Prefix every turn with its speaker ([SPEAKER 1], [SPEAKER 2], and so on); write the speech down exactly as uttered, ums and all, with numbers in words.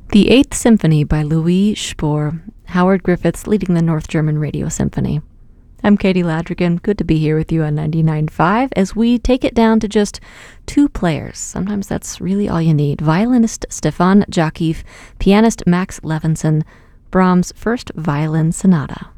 [SPEAKER 1] The Eighth Symphony by Louis Spohr, Howard Griffiths leading the North German Radio Symphony. I'm Katie Ladrigan. Good to be here with you on ninety-nine point five as we take it down to just two players. Sometimes that's really all you need. Violinist Stefan Jakif, pianist Max Levinson, Brahms' first violin sonata.